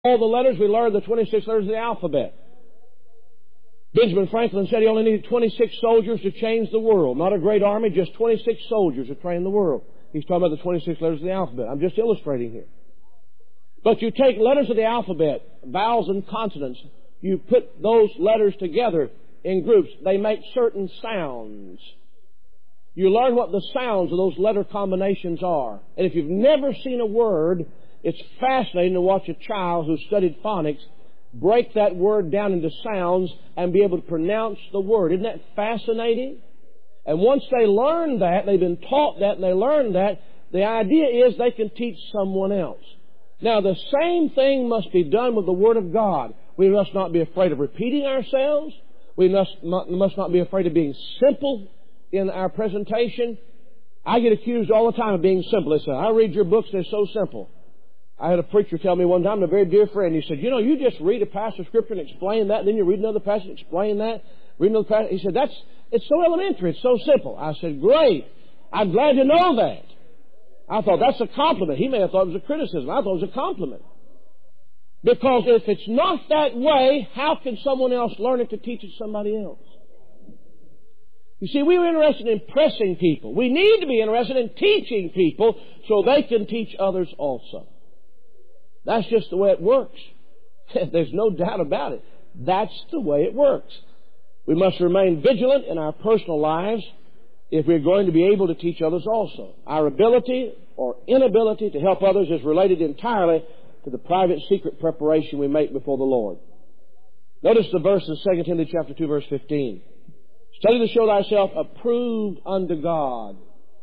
all the letters, we learned the 26 letters of the alphabet. Benjamin Franklin said he only needed 26 soldiers to change the world. Not a great army, just 26 soldiers to train the world. He's talking about the 26 letters of the alphabet. I'm just illustrating here. But you take letters of the alphabet, vowels and consonants, you put those letters together in groups. They make certain sounds. You learn what the sounds of those letter combinations are. And if you've never seen a word, it's fascinating to watch a child who studied phonics break that word down into sounds and be able to pronounce the word. Isn't that fascinating? And once they learn that, they've been taught that and they learn that, the idea is they can teach someone else. Now, the same thing must be done with the Word of God. We must not be afraid of repeating ourselves. We must not be afraid of being simple in our presentation. I get accused all the time of being simple. They say, I read your books, they're so simple. I had a preacher tell me one time, a very dear friend, he said, you know, you just read a passage of Scripture and explain that, then you read another passage and explain that, read another passage. He said, it's so elementary, it's so simple. I said, great. I'm glad to know that. I thought that's a compliment. He may have thought it was a criticism. I thought it was a compliment. Because if it's not that way, how can someone else learn it to teach it to somebody else? You see, we were interested in impressing people. We need to be interested in teaching people so they can teach others also. That's just the way it works. There's no doubt about it. That's the way it works. We must remain vigilant in our personal lives if we're going to be able to teach others also. Our ability or inability to help others is related entirely to the private, secret preparation we make before the Lord. Notice the verse in 2 Timothy chapter 2, verse 15. Study to show thyself approved unto God.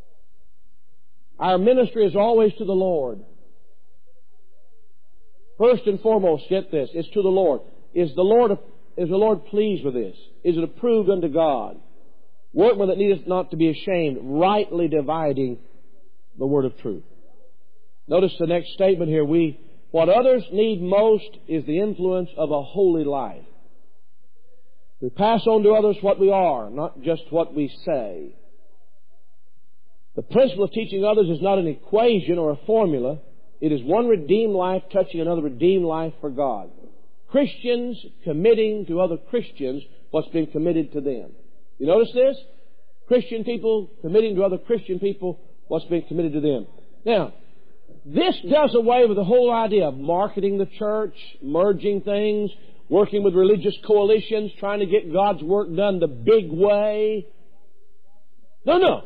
Our ministry is always to the Lord. First and foremost, get this, it's to the Lord. Is the Lord pleased with this? Is it approved unto God? Workmen that needeth not to be ashamed, rightly dividing the word of truth. Notice the next statement here. What others need most is the influence of a holy life. We pass on to others what we are, not just what we say. The principle of teaching others is not an equation or a formula. It is one redeemed life touching another redeemed life for God. Christians committing to other Christians what's been committed to them. You notice this? Christian people committing to other Christian people what's been committed to them. Now, this does away with the whole idea of marketing the church, merging things, working with religious coalitions, trying to get God's work done the big way. No.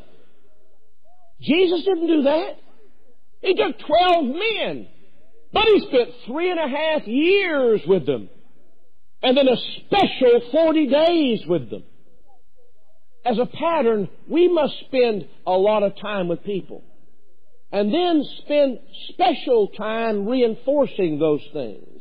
Jesus didn't do that. He took 12 men, but He spent 3.5 years with them, and then a special 40 days with them. As a pattern, we must spend a lot of time with people, and then spend special time reinforcing those things.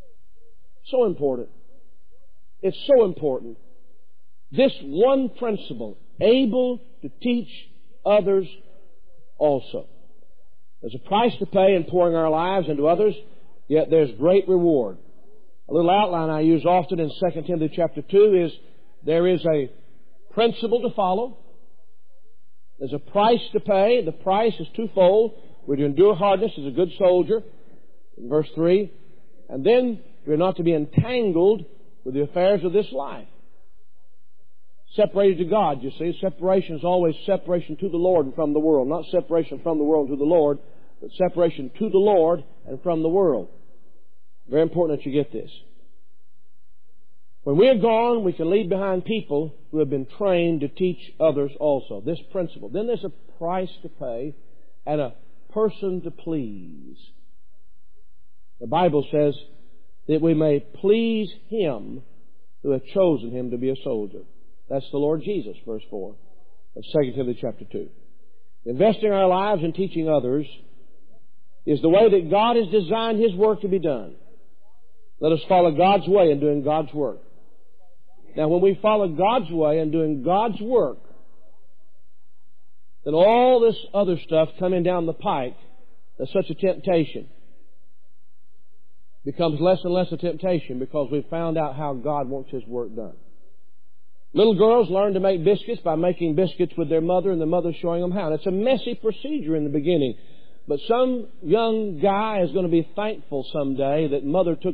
So important. It's so important. This one principle, able to teach others also. There's a price to pay in pouring our lives into others, yet there's great reward. A little outline I use often in 2 Timothy chapter 2 is there is a principle to follow. There's a price to pay. The price is twofold. We're to endure hardness as a good soldier, in verse 3. And then we're not to be entangled with the affairs of this life. Separated to God, you see. Separation is always separation to the Lord and from the world. Not separation from the world to the Lord, but separation to the Lord and from the world. Very important that you get this. When we are gone, we can leave behind people who have been trained to teach others also. This principle. Then there's a price to pay and a person to please. The Bible says that we may please Him who hath chosen him to be a soldier. That's the Lord Jesus, verse 4 of 2 Timothy chapter 2. Investing our lives in teaching others is the way that God has designed His work to be done. Let us follow God's way in doing God's work. Now, when we follow God's way in doing God's work, then all this other stuff coming down the pike, that's such a temptation, becomes less and less a temptation because we've found out how God wants His work done. Little girls learn to make biscuits by making biscuits with their mother and the mother showing them how. And it's a messy procedure in the beginning. But some young guy is going to be thankful someday that Mother took